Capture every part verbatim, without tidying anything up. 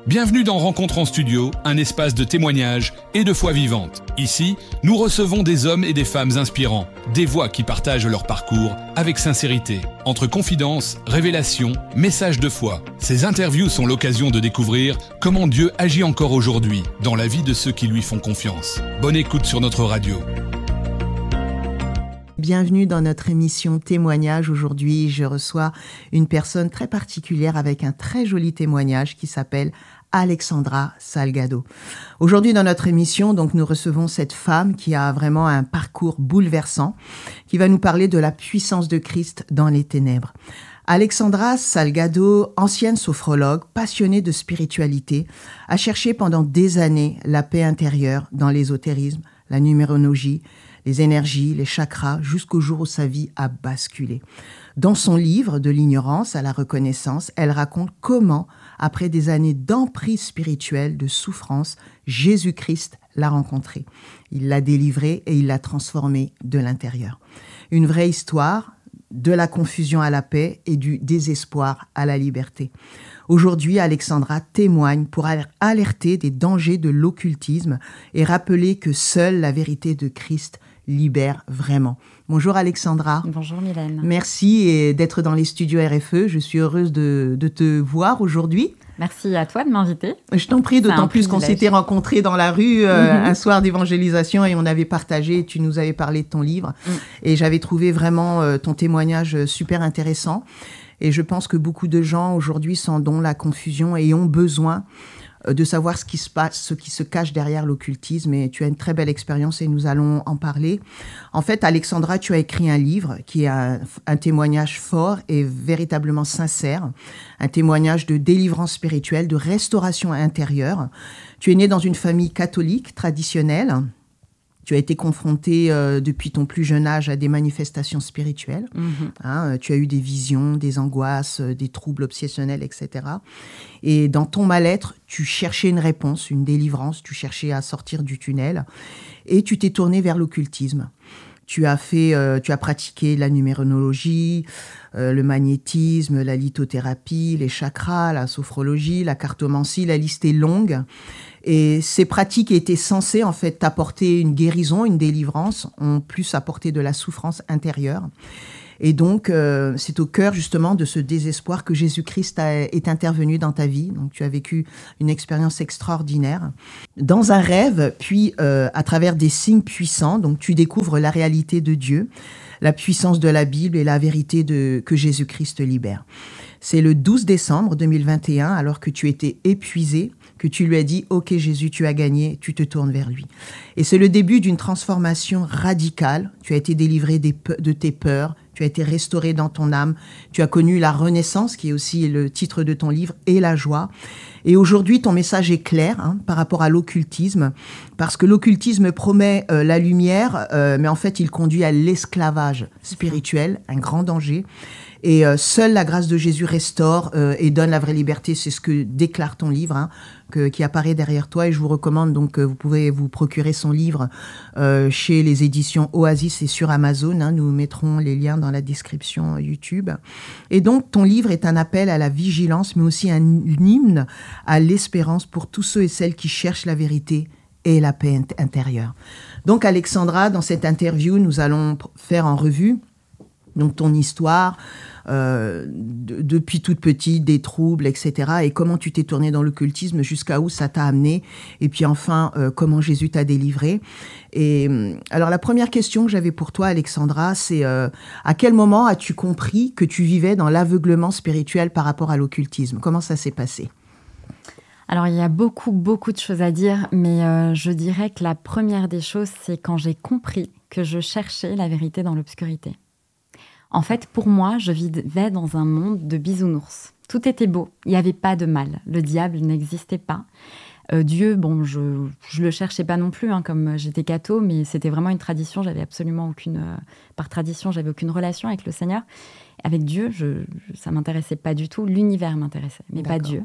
Bienvenue dans Rencontre en studio, un espace de témoignages et de foi vivante. Ici, nous recevons des hommes et des femmes inspirants, des voix qui partagent leur parcours avec sincérité. Entre confidences, révélations, messages de foi, ces interviews sont l'occasion de découvrir comment Dieu agit encore aujourd'hui dans la vie de ceux qui lui font confiance. Bonne écoute sur notre radio. Bienvenue dans notre émission Témoignage. Aujourd'hui, je reçois une personne très particulière avec un très joli témoignage qui s'appelle Alexandra Salgado. Aujourd'hui, dans notre émission, donc, nous recevons cette femme qui a vraiment un parcours bouleversant, qui va nous parler de la puissance de Christ dans les ténèbres. Alexandra Salgado, ancienne sophrologue, passionnée de spiritualité, a cherché pendant des années la paix intérieure dans l'ésotérisme, la numérologie, les énergies, les chakras, jusqu'au jour où sa vie a basculé. Dans son livre « De l'ignorance à la reconnaissance », elle raconte comment, après des années d'emprise spirituelle, de souffrance, Jésus-Christ l'a rencontrée. Il l'a délivrée et il l'a transformée de l'intérieur. Une vraie histoire de la confusion à la paix et du désespoir à la liberté. Aujourd'hui, Alexandra témoigne pour alerter des dangers de l'occultisme et rappeler que seule la vérité de Christ libère vraiment. Bonjour Alexandra. Bonjour Mylène. Merci d'être dans les studios R F E. Je suis heureuse de, de te voir aujourd'hui. Merci à toi de m'inviter. Je t'en prie, d'autant plus qu'on s'était rencontrés dans la rue euh, mm-hmm. un soir d'évangélisation et on avait partagé, tu nous avais parlé de ton livre. Mm. Et j'avais trouvé vraiment euh, ton témoignage super intéressant. Et je pense que beaucoup de gens aujourd'hui sont dans la confusion et ont besoin de savoir ce qui se passe, ce qui se cache derrière l'occultisme. Et tu as une très belle expérience et nous allons en parler. En fait, Alexandra, tu as écrit un livre qui est un, un témoignage fort et véritablement sincère, un témoignage de délivrance spirituelle, de restauration intérieure. Tu es née dans une famille catholique traditionnelle. Tu as été confrontée euh, depuis ton plus jeune âge à des manifestations spirituelles. Mmh. Hein, tu as eu des visions, des angoisses, euh, des troubles obsessionnels, et cetera. Et dans ton mal-être, tu cherchais une réponse, une délivrance, tu cherchais à sortir du tunnel et tu t'es tournée vers l'occultisme. Tu as fait, euh, tu as pratiqué la numérologie, euh, le magnétisme, la lithothérapie, les chakras, la sophrologie, la cartomancie, la liste est longue. Et ces pratiques étaient censées en fait t'apporter une guérison, une délivrance, ont plus apporté de la souffrance intérieure. Et donc, euh, c'est au cœur justement de ce désespoir que Jésus-Christ a, est intervenu dans ta vie. Donc, tu as vécu une expérience extraordinaire. Dans un rêve, puis euh, à travers des signes puissants, donc tu découvres la réalité de Dieu, la puissance de la Bible et la vérité de, que Jésus-Christ libère. C'est le douze décembre deux mille vingt et un, alors que tu étais épuisé, que tu lui as dit « Ok Jésus, tu as gagné », tu te tournes vers lui. Et c'est le début d'une transformation radicale. Tu as été délivré des pe- de tes peurs, tu as été restauré dans ton âme, tu as connu la renaissance, qui est aussi le titre de ton livre, et la joie. Et aujourd'hui, ton message est clair hein, par rapport à l'occultisme, parce que l'occultisme promet euh, la lumière, euh, mais en fait, il conduit à l'esclavage spirituel, un grand danger. Et euh, seule la grâce de Jésus restaure euh, et donne la vraie liberté. C'est ce que déclare ton livre, hein, que, qui apparaît derrière toi. Et je vous recommande donc que vous pouvez vous procurer son livre euh, chez les éditions Oasis et sur Amazon. Hein, nous mettrons les liens dans la description YouTube. Et donc, ton livre est un appel à la vigilance, mais aussi un, un hymne à l'espérance pour tous ceux et celles qui cherchent la vérité et la paix intérieure. Donc, Alexandra, dans cette interview, nous allons faire en revue donc ton histoire, euh, de, depuis toute petite, des troubles, et cetera. Et comment tu t'es tournée dans l'occultisme, jusqu'à où ça t'a amené. Et puis enfin, euh, comment Jésus t'a délivré. Et alors, la première question que j'avais pour toi, Alexandra, c'est euh, à quel moment as-tu compris que tu vivais dans l'aveuglement spirituel par rapport à l'occultisme ? Comment ça s'est passé ? Alors, il y a beaucoup, beaucoup de choses à dire, mais euh, je dirais que la première des choses, c'est quand j'ai compris que je cherchais la vérité dans l'obscurité. En fait, pour moi, je vivais dans un monde de bisounours. Tout était beau, il n'y avait pas de mal. Le diable n'existait pas. Euh, Dieu, bon, je ne le cherchais pas non plus, hein, comme j'étais catho, mais c'était vraiment une tradition. J'avais absolument aucune... Euh, par tradition, j'avais aucune relation avec le Seigneur. Avec Dieu, je, je, ça ne m'intéressait pas du tout. L'univers m'intéressait, mais D'accord. pas Dieu,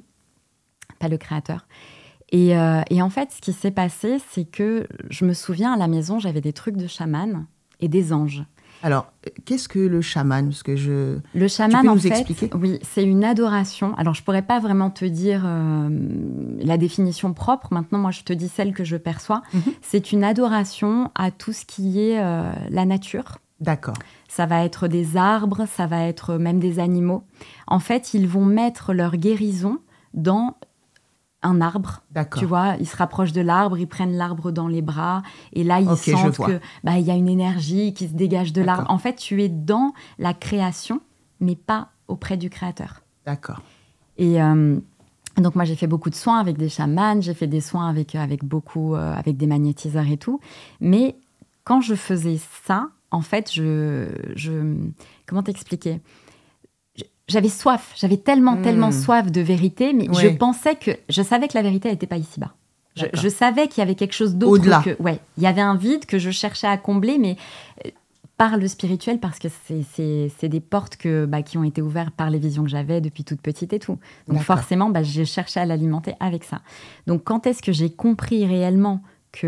pas le Créateur. Et, euh, et en fait, ce qui s'est passé, c'est que je me souviens, à la maison, j'avais des trucs de chaman et des anges. Alors, qu'est-ce que le chaman? Parce que je... Le chaman, tu peux en nous fait, expliquer? Oui, c'est une adoration. Alors, je pourrais pas vraiment te dire euh, la définition propre. Maintenant, moi, je te dis celle que je perçois. Mm-hmm. C'est une adoration à tout ce qui est euh, la nature. D'accord. Ça va être des arbres, ça va être même des animaux. En fait, ils vont mettre leur guérison dans un arbre. D'accord. Tu vois, ils se rapprochent de l'arbre, ils prennent l'arbre dans les bras, et là, ils okay, sentent que bah, y a une énergie qui se dégage de D'accord. l'arbre. En fait, tu es dans la création, mais pas auprès du créateur. D'accord. Et euh, donc, moi, j'ai fait beaucoup de soins avec des chamans, j'ai fait des soins avec, avec beaucoup, euh, avec des magnétiseurs et tout. Mais quand je faisais ça, en fait, je, je comment t'expliquer ? J'avais soif, j'avais tellement, mmh. tellement soif de vérité, mais oui. je pensais que, je savais que la vérité, elle n'était pas ici-bas. Je, je savais qu'il y avait quelque chose d'autre. Au-delà. Que, ouais, il y avait un vide que je cherchais à combler, mais euh, par le spirituel, parce que c'est, c'est, c'est des portes que, bah, qui ont été ouvertes par les visions que j'avais depuis toute petite et tout. Donc D'accord. forcément, bah, j'ai cherché à l'alimenter avec ça. Donc quand est-ce que j'ai compris réellement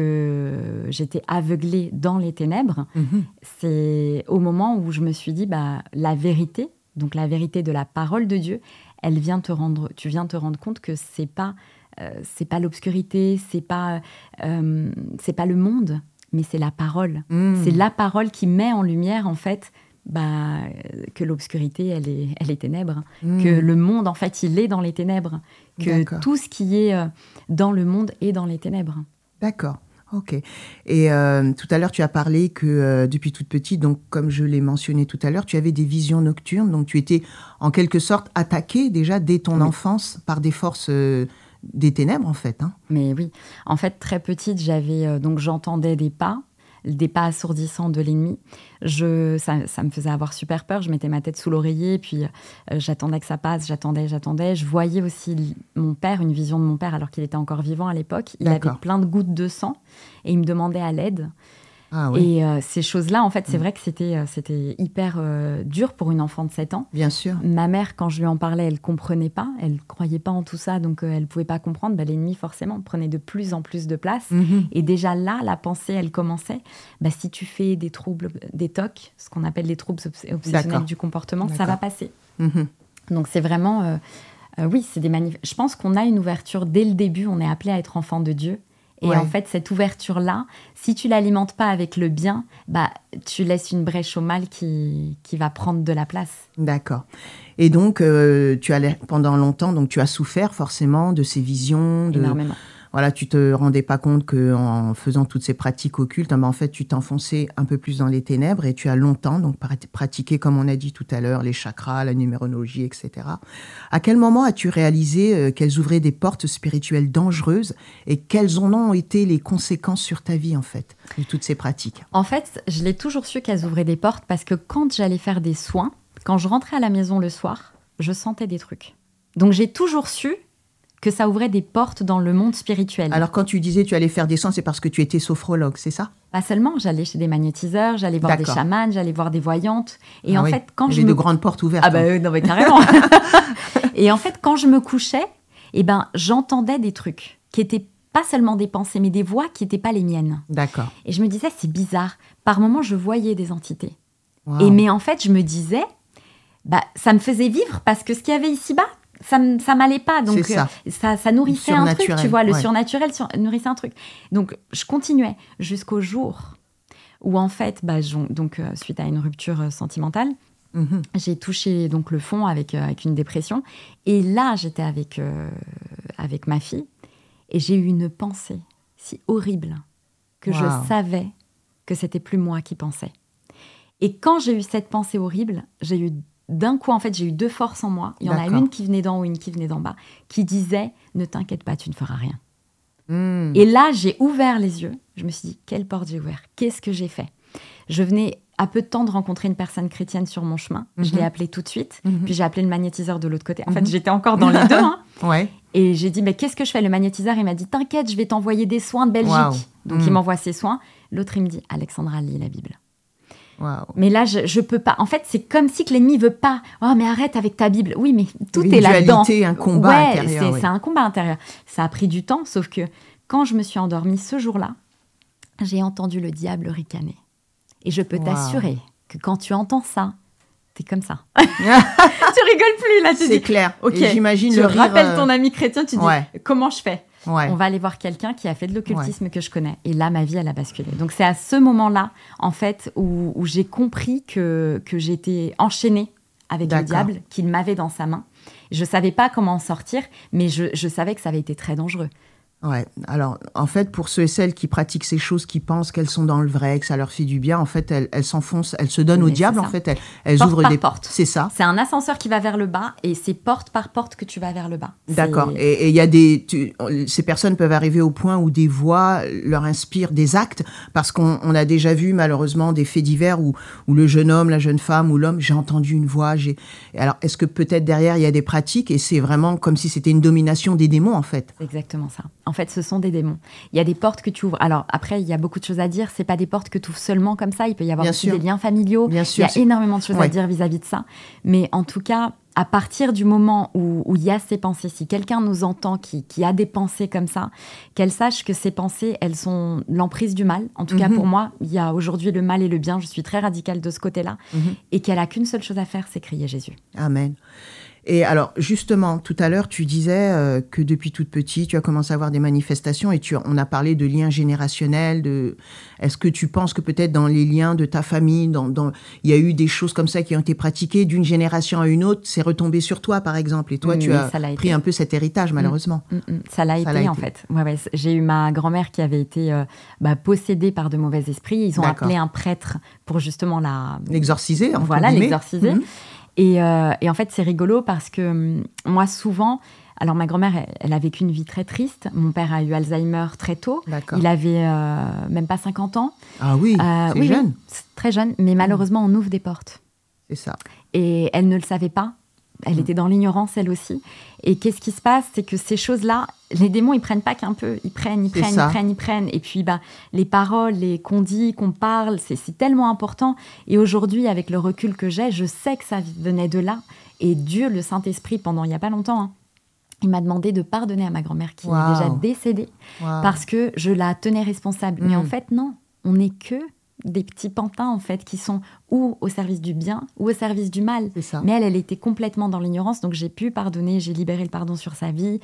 que j'étais aveuglée dans les ténèbres, mmh. c'est au moment où je me suis dit, bah, la vérité, donc la vérité de la parole de Dieu, elle vient te rendre, tu viens te rendre compte que c'est pas, euh, c'est pas l'obscurité, c'est pas, euh, c'est pas le monde, mais c'est la parole. Mmh. C'est la parole qui met en lumière en fait, bah, que l'obscurité elle est, elle est ténèbres, mmh. que le monde en fait il est dans les ténèbres, que D'accord. tout ce qui est euh, dans le monde est dans les ténèbres. D'accord. Ok. Et euh, tout à l'heure, tu as parlé que euh, depuis toute petite, donc comme je l'ai mentionné tout à l'heure, tu avais des visions nocturnes. Donc tu étais en quelque sorte attaquée déjà dès ton oui. enfance par des forces euh, des ténèbres en fait. Hein. Mais oui. En fait, très petite, j'avais euh, donc j'entendais des pas. des pas assourdissants de l'ennemi. Je, ça, ça me faisait avoir super peur. Je mettais ma tête sous l'oreiller, puis euh, j'attendais que ça passe, j'attendais, j'attendais. Je voyais aussi mon père, une vision de mon père, alors qu'il était encore vivant à l'époque. Il D'accord. avait plein de gouttes de sang et il me demandait à l'aide. Ah, oui. Et euh, ces choses-là, en fait, c'est mmh. vrai que c'était, euh, c'était hyper euh, dur pour une enfant de sept ans. Bien sûr. Ma mère, quand je lui en parlais, elle ne comprenait pas. Elle ne croyait pas en tout ça, donc euh, elle ne pouvait pas comprendre. Bah, l'ennemi, forcément, prenait de plus en plus de place. Mmh. Et déjà là, la pensée, elle commençait. Bah, si tu fais des troubles, des T O C, ce qu'on appelle les troubles obsessionnels D'accord. du comportement, D'accord. ça va passer. Mmh. Donc, c'est vraiment... Euh, euh, oui, c'est des manif- Je pense qu'on a une ouverture dès le début. On est appelé à être enfant de Dieu. Et ouais. en fait, cette ouverture-là, si tu ne l'alimentes pas avec le bien, bah, tu laisses une brèche au mal qui, qui va prendre de la place. D'accord. Et donc, euh, tu as, pendant longtemps, donc, tu as souffert forcément de ces visions. De, Énormément. Voilà, tu ne te rendais pas compte qu'en faisant toutes ces pratiques occultes, ben, en fait, tu t'enfonçais un peu plus dans les ténèbres et tu as longtemps donc, pratiqué, comme on a dit tout à l'heure, les chakras, la numérologie, et cetera. À quel moment as-tu réalisé euh, qu'elles ouvraient des portes spirituelles dangereuses et quelles en ont été les conséquences sur ta vie, en fait, de toutes ces pratiques? En fait, je l'ai toujours su qu'elles ouvraient des portes parce que quand j'allais faire des soins, quand je rentrais à la maison le soir, je sentais des trucs. Donc, j'ai toujours su que ça ouvrait des portes dans le monde spirituel. Alors, quand tu disais tu allais faire des soins, c'est parce que tu étais sophrologue, c'est ça? Pas seulement, j'allais chez des magnétiseurs, j'allais voir D'accord. des chamans, j'allais voir des voyantes. Et ah en oui. fait, quand Il y je avait me... de grandes portes ouvertes. Ah bah euh, non mais carrément. Et en fait, quand je me couchais, eh ben, j'entendais des trucs qui étaient pas seulement des pensées, mais des voix qui n'étaient pas les miennes. D'accord. Et je me disais, c'est bizarre. Par moments, je voyais des entités. Wow. Et mais en fait, je me disais, bah, ça me faisait vivre parce que ce qu'il y avait ici-bas, ça ça m'allait pas, donc ça. Euh, ça, ça nourrissait un truc, tu vois, le ouais. surnaturel sur, nourrissait un truc. Donc je continuais jusqu'au jour où en fait, bah, donc euh, suite à une rupture euh, sentimentale, mm-hmm. j'ai touché donc le fond avec euh, avec une dépression, et là j'étais avec euh, avec ma fille et j'ai eu une pensée si horrible que wow. je savais que c'était plus moi qui pensais. Et quand j'ai eu cette pensée horrible, j'ai eu d'un coup, en fait, j'ai eu deux forces en moi. Il y en D'accord. a une qui venait d'en haut, une qui venait d'en bas, qui disait « Ne t'inquiète pas, tu ne feras rien. Mmh. » Et là, j'ai ouvert les yeux. Je me suis dit « Quelle porte j'ai ouverte ? Qu'est-ce que j'ai fait ?» Je venais à peu de temps de rencontrer une personne chrétienne sur mon chemin. Mmh. Je l'ai appelée tout de suite. Mmh. Puis j'ai appelé le magnétiseur de l'autre côté. En mmh. fait, j'étais encore dans les deux. Hein. Ouais. Et j'ai dit « Mais qu'est-ce que je fais ?» Le magnétiseur, il m'a dit « T'inquiète, je vais t'envoyer des soins de Belgique. Wow. » Donc, mmh. il m'envoie ses soins. L'autre, il me dit « Alexandra, lis la Bible. » Wow. Mais là, je, je peux pas. En fait, c'est comme si que l'ennemi veut pas. Oh, mais arrête avec ta Bible. Oui, mais tout une est là-dedans. Dualité, un combat ouais, intérieur. C'est, oui. c'est un combat intérieur. Ça a pris du temps, sauf que quand je me suis endormie ce jour-là, j'ai entendu le diable ricaner. Et je peux wow. t'assurer que quand tu entends ça, t'es comme ça. Tu rigoles plus, là. Tu c'est dis, clair. Ok, et j'imagine tu le rire, rappelles euh... ton ami chrétien, tu dis, ouais. comment je fais ? Ouais. On va aller voir quelqu'un qui a fait de l'occultisme ouais. que je connais. Et là, ma vie, elle a basculé. Donc, c'est à ce moment-là, en fait, où, où j'ai compris que, que j'étais enchaînée avec D'accord. le diable, qu'il m'avait dans sa main. Je ne savais pas comment en sortir, mais je, je savais que ça avait été très dangereux. Ouais. Alors, en fait, pour ceux et celles qui pratiquent ces choses, qui pensent qu'elles sont dans le vrai, que ça leur fait du bien, en fait, elles, elles s'enfoncent, elles se donnent mais au diable, en fait. Elles, elles porte ouvrent par des portes. C'est ça. C'est un ascenseur qui va vers le bas et c'est porte par porte que tu vas vers le bas. D'accord. C'est... Et il y a des... Tu, ces personnes peuvent arriver au point où des voix leur inspirent des actes, parce qu'on on a déjà vu, malheureusement, des faits divers où, où le jeune homme, la jeune femme ou l'homme, j'ai entendu une voix, j'ai... Alors, est-ce que peut-être derrière, il y a des pratiques et c'est vraiment comme si c'était une domination des démons, en fait? C'est exactement ça. En fait, ce sont des démons. Il y a des portes que tu ouvres. Alors après, il y a beaucoup de choses à dire. C'est pas des portes que tu ouvres seulement comme ça. Il peut y avoir Bien aussi sûr. des liens familiaux. Bien sûr, il y a c'est... énormément de choses ouais. à dire vis-à-vis de ça. Mais en tout cas, à partir du moment où, où il y a ces pensées, si quelqu'un nous entend qui, qui a des pensées comme ça, qu'elle sache que ces pensées, elles sont l'emprise du mal. En tout mm-hmm. cas, pour moi, il y a aujourd'hui le mal et le bien. Je suis très radicale de ce côté-là. Mm-hmm. Et qu'elle a qu'une seule chose à faire, c'est crier Jésus. Amen. Et alors, justement, tout à l'heure, tu disais euh, que depuis toute petite, tu as commencé à avoir des manifestations et tu, on a parlé de liens générationnels. De... Est-ce que tu penses que peut-être dans les liens de ta famille, dans, dans... il y a eu des choses comme ça qui ont été pratiquées d'une génération à une autre, c'est retombé sur toi, par exemple, et toi, mmh, tu as pris été. un peu cet héritage, malheureusement. Mmh, mmh, ça l'a ça été, l'a en été. fait. Ouais, ouais, j'ai eu ma grand-mère qui avait été euh, bah, possédée par de mauvais esprits. Ils ont D'accord. appelé un prêtre pour justement la... L'exorciser, en Voilà, l'exorciser. Mmh. Et, euh, et en fait, c'est rigolo parce que hum, moi, souvent... Alors, ma grand-mère, elle, elle a vécu une vie très triste. Mon père a eu Alzheimer très tôt. D'accord. Il avait euh, même pas cinquante ans. Ah oui, euh, c'est oui, jeune. Oui, c'est très jeune. Mais malheureusement, on ouvre des portes. C'est ça. Et elle ne le savait pas. Elle mmh. était dans l'ignorance, elle aussi. Et qu'est-ce qui se passe? C'est que ces choses-là, les démons, ils prennent pas qu'un peu. Ils prennent, ils c'est prennent, ça. ils prennent, ils prennent. Et puis, bah, les paroles, les qu'on dit, qu'on parle, c'est, c'est tellement important. Et aujourd'hui, avec le recul que j'ai, je sais que ça venait de là. Et Dieu, le Saint-Esprit, pendant il n'y a pas longtemps, hein, il m'a demandé de pardonner à ma grand-mère qui wow. est déjà décédée wow. parce que je la tenais responsable. Mmh. Mais en fait, non, on n'est que des petits pantins, en fait, qui sont ou au service du bien ou au service du mal. C'est ça. Mais elle, elle était complètement dans l'ignorance, donc j'ai pu pardonner, j'ai libéré le pardon sur sa vie.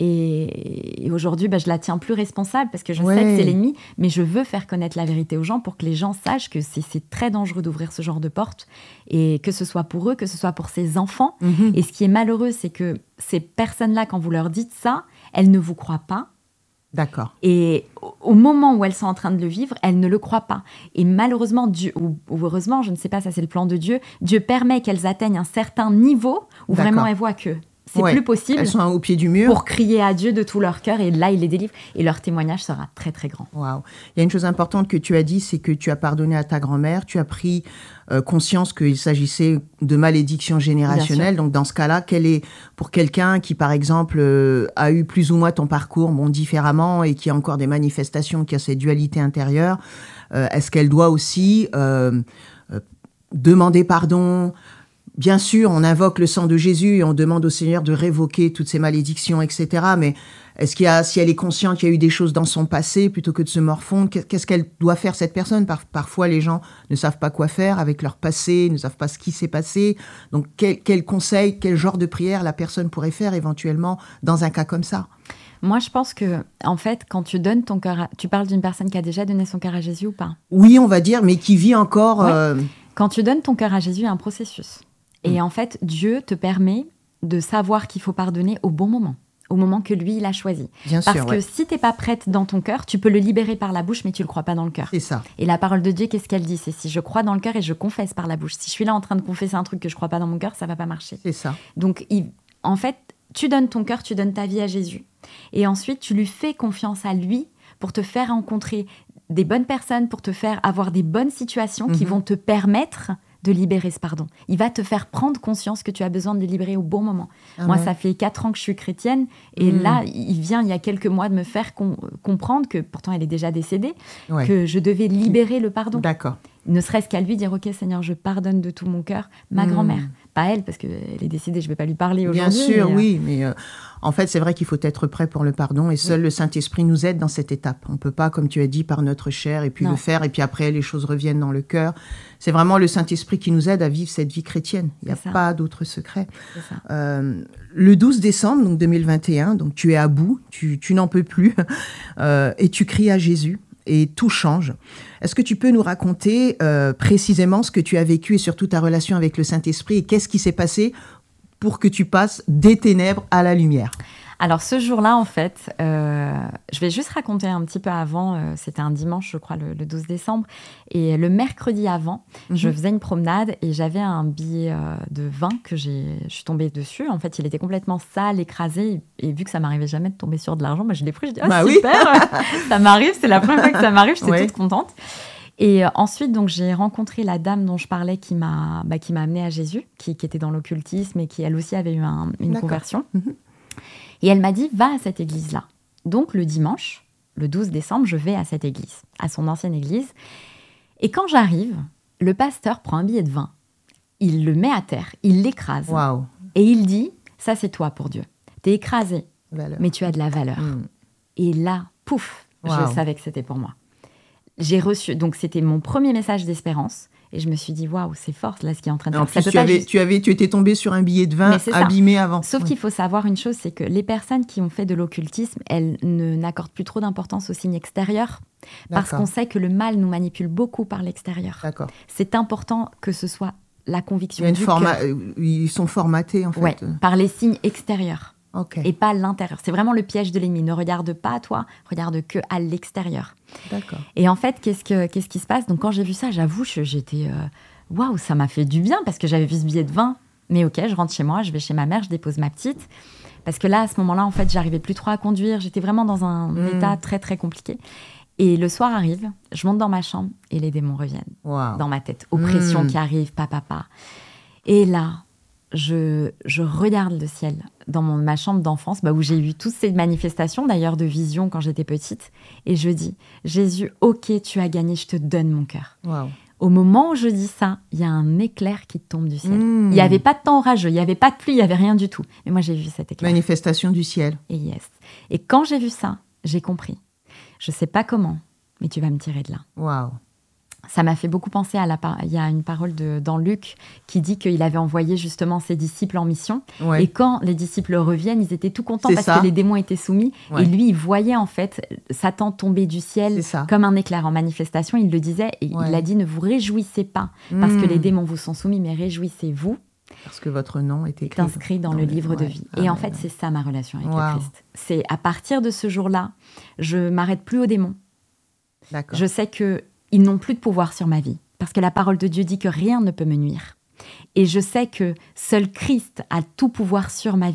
Et, et aujourd'hui, bah, je la tiens plus responsable parce que je ouais. sais que c'est l'ennemi, mais je veux faire connaître la vérité aux gens pour que les gens sachent que c'est, c'est très dangereux d'ouvrir ce genre de porte, et que ce soit pour eux, que ce soit pour ses enfants. Mm-hmm. Et ce qui est malheureux, c'est que ces personnes-là, quand vous leur dites ça, elles ne vous croient pas. D'accord. Et au moment où elles sont en train de le vivre, elles ne le croient pas. Et malheureusement, Dieu, ou, ou heureusement, je ne sais pas, ça c'est le plan de Dieu, Dieu permet qu'elles atteignent un certain niveau où D'accord. vraiment elles voient que c'est ouais. plus possible. Elles sont au pied du mur. Pour crier à Dieu de tout leur cœur, et là, il les délivre. Et leur témoignage sera très, très grand. Waouh. Il y a une chose importante que tu as dit, c'est que tu as pardonné à ta grand-mère, tu as pris euh, conscience qu'il s'agissait de malédiction générationnelle. Donc, dans ce cas-là, quel est, pour quelqu'un qui, par exemple, euh, a eu plus ou moins ton parcours, bon, différemment, et qui a encore des manifestations, qui a cette dualité intérieure, euh, est-ce qu'elle doit aussi euh, euh, demander pardon ? Bien sûr, on invoque le sang de Jésus et on demande au Seigneur de révoquer toutes ces malédictions, et cetera. Mais est-ce qu'il y a, si elle est consciente qu'il y a eu des choses dans son passé, plutôt que de se morfondre, qu'est-ce qu'elle doit faire, cette personne? Par, Parfois, les gens ne savent pas quoi faire avec leur passé, ne savent pas ce qui s'est passé. Donc, quel, quel conseil, quel genre de prière la personne pourrait faire éventuellement dans un cas comme ça? Moi, je pense que, en fait, quand tu donnes ton cœur à... Tu parles d'une personne qui a déjà donné son cœur à Jésus ou pas? Oui, on va dire, mais qui vit encore... Ouais. Euh... Quand tu donnes ton cœur à Jésus, il y a un processus. Et en fait, Dieu te permet de savoir qu'il faut pardonner au bon moment, au moment que lui, il a choisi. Bien Parce sûr, que ouais. si tu n'es pas prête dans ton cœur, tu peux le libérer par la bouche, mais tu ne le crois pas dans le cœur. C'est ça. Et la parole de Dieu, qu'est-ce qu'elle dit? C'est si je crois dans le cœur et je confesse par la bouche. Si je suis là en train de confesser un truc que je ne crois pas dans mon cœur, ça ne va pas marcher. C'est ça. Donc, il, en fait, tu donnes ton cœur, tu donnes ta vie à Jésus. Et ensuite, tu lui fais confiance à lui pour te faire rencontrer des bonnes personnes, pour te faire avoir des bonnes situations mm-hmm. qui vont te permettre... de libérer ce pardon. Il va te faire prendre conscience que tu as besoin de le libérer au bon moment. Ah Moi, ouais. ça fait quatre ans que je suis chrétienne, et mmh. là, il vient, il y a quelques mois, de me faire com- comprendre que, pourtant elle est déjà décédée, ouais. que je devais libérer le pardon. D'accord. Ne serait-ce qu'à lui dire, ok Seigneur, je pardonne de tout mon cœur ma mmh. grand-mère. Pas elle, parce qu'elle est décédée, je ne vais pas lui parler aujourd'hui. Bien sûr, mais, euh... oui, mais euh, en fait, c'est vrai qu'il faut être prêt pour le pardon et seul oui. le Saint-Esprit nous aide dans cette étape. On ne peut pas, comme tu as dit, par notre chair et puis non. le faire et puis après, les choses reviennent dans le cœur. C'est vraiment le Saint-Esprit qui nous aide à vivre cette vie chrétienne. Il n'y a ça. pas d'autre secret. Euh, le douze décembre donc deux mille vingt et un, donc tu es à bout, tu, tu n'en peux plus euh, et tu cries à Jésus. Et tout change. Est-ce que tu peux nous raconter euh, précisément ce que tu as vécu et surtout ta relation avec le Saint-Esprit et qu'est-ce qui s'est passé pour que tu passes des ténèbres à la lumière ? Alors, ce jour-là, en fait, euh, je vais juste raconter un petit peu avant. Euh, c'était un dimanche, je crois, le, le douze décembre. Et le mercredi avant, mm-hmm. je faisais une promenade et j'avais un billet euh, de vin que j'ai, je suis tombée dessus. En fait, il était complètement sale, écrasé. Et vu que ça m'arrivait jamais de tomber sur de l'argent, moi, je l'ai pris. Je dis, oh, bah super, oui. Ça m'arrive. C'est la première fois que ça m'arrive. J'étais ouais. toute contente. Et euh, ensuite, donc, j'ai rencontré la dame dont je parlais qui m'a, bah, qui m'a amenée à Jésus, qui, qui était dans l'occultisme et qui, elle aussi, avait eu un, une D'accord. conversion. Mm-hmm. Et elle m'a dit, va à cette église-là. Donc, le dimanche, le douze décembre, je vais à cette église, à son ancienne église. Et quand j'arrive, le pasteur prend un billet de vin, il le met à terre, il l'écrase. Wow. Et il dit, ça c'est toi pour Dieu. T'es écrasé, valeur. Mais tu as de la valeur. Mm. Et là, pouf, wow. je savais que c'était pour moi. J'ai reçu, donc c'était mon premier message d'espérance. Et je me suis dit, waouh, c'est fort, là, ce qui est en train de faire. En plus, tu, avais, juste... tu, avais, tu étais tombée sur un billet de vin abîmé ça. avant. Sauf ouais. qu'il faut savoir une chose, c'est que les personnes qui ont fait de l'occultisme, elles ne, n'accordent plus trop d'importance aux signes extérieurs. Parce qu'on sait que le mal nous manipule beaucoup par l'extérieur. D'accord. C'est important que ce soit la conviction Il y a une du forma... cœur. Ils sont formatés, en fait. Ouais, par les signes extérieurs. Okay. Et pas l'intérieur. C'est vraiment le piège de l'ennemi. Ne regarde pas à toi, regarde que à l'extérieur. D'accord. Et en fait, qu'est-ce, que, qu'est-ce qui se passe ? Donc, quand j'ai vu ça, j'avoue, j'étais... Euh... Waouh, ça m'a fait du bien parce que j'avais vu ce billet de vin. Mais ok, je rentre chez moi, je vais chez ma mère, je dépose ma petite. Parce que là, à ce moment-là, en fait, j'arrivais plus trop à conduire. J'étais vraiment dans un mmh. état très, très compliqué. Et le soir arrive, je monte dans ma chambre et les démons reviennent wow. dans ma tête. Oppression mmh. qui arrive, papa, papa. Et là, je, je regarde le ciel dans mon, ma chambre d'enfance, bah, où j'ai eu toutes ces manifestations, d'ailleurs, de vision quand j'étais petite. Et je dis, Jésus, ok, tu as gagné, je te donne mon cœur. Wow. Au moment où je dis ça, il y a un éclair qui tombe du ciel. Mmh. Il n'y avait pas de temps orageux, il n'y avait pas de pluie, il n'y avait rien du tout. Mais moi, j'ai vu cet éclair. Manifestation du ciel. Et yes. Et quand j'ai vu ça, j'ai compris. Je ne sais pas comment, mais tu vas me tirer de là. Waouh. Ça m'a fait beaucoup penser à la par... Il y a une parole de... dans Luc qui dit qu'il avait envoyé justement ses disciples en mission. Ouais. Et quand les disciples reviennent, ils étaient tout contents C'est parce ça. que les démons étaient soumis. Ouais. Et lui, il voyait en fait Satan tomber du ciel comme un éclair en manifestation. Il le disait et ouais. il a dit, ne vous réjouissez pas parce mmh. que les démons vous sont soumis, mais réjouissez-vous. Parce que votre nom est écrit, est inscrit dans, dans le livre ouais. de vie. Et ah, en fait, c'est ça ma relation avec wow. le Christ. C'est à partir de ce jour-là, je m'arrête plus aux démons. D'accord. Je sais que ils n'ont plus de pouvoir sur ma vie, parce que la parole de Dieu dit que rien ne peut me nuire. Et je sais que seul Christ a tout pouvoir sur ma vie.